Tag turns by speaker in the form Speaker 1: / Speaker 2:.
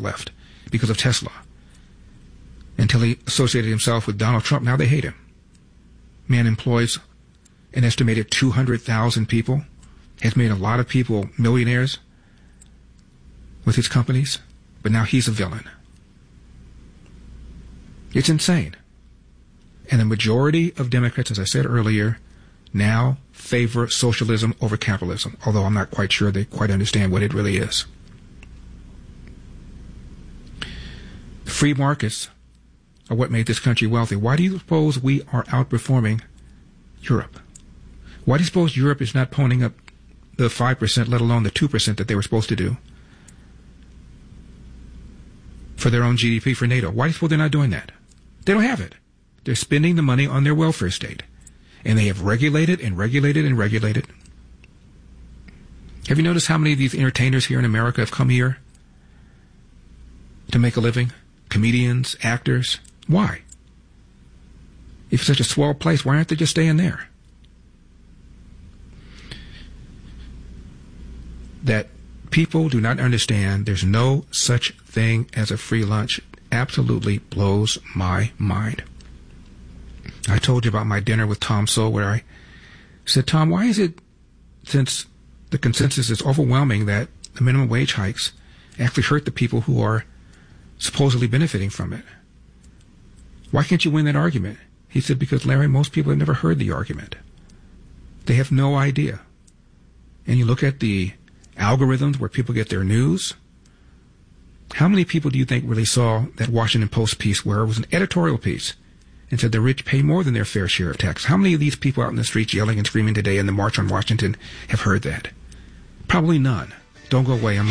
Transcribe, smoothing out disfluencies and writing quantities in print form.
Speaker 1: left because of Tesla. Until he associated himself with Donald Trump, now they hate him. Man employs an estimated 200,000 people, has made a lot of people millionaires with his companies, but now he's a villain. It's insane. And the majority of Democrats, as I said earlier, now favor socialism over capitalism, although I'm not quite sure they quite understand what it really is. The free markets are what made this country wealthy. Why do you suppose we are outperforming Europe? Why do you suppose Europe is not ponying up the 5%, let alone the 2% that they were supposed to do for their own GDP for NATO? Why do you suppose they're not doing that? They don't have it. They're spending the money on their welfare state. And they have regulated and regulated and regulated. Have you noticed how many of these entertainers here in America have come here to make a living? Comedians, actors. Why? If it's such a swell place, why aren't they just staying there? That people do not understand there's no such thing as a free lunch absolutely blows my mind. I told you about my dinner with Tom Sowell where I said, Tom, why is it, since the consensus is overwhelming, that the minimum wage hikes actually hurt the people who are supposedly benefiting from it? Why can't you win that argument? He said, because, Larry, most people have never heard the argument. They have no idea. And you look at the algorithms where people get their news. How many people do you think really saw that Washington Post piece where it was an editorial piece and said the rich pay more than their fair share of tax? How many of these people out in the streets yelling and screaming today in the March on Washington have heard that? Probably none. Don't go away.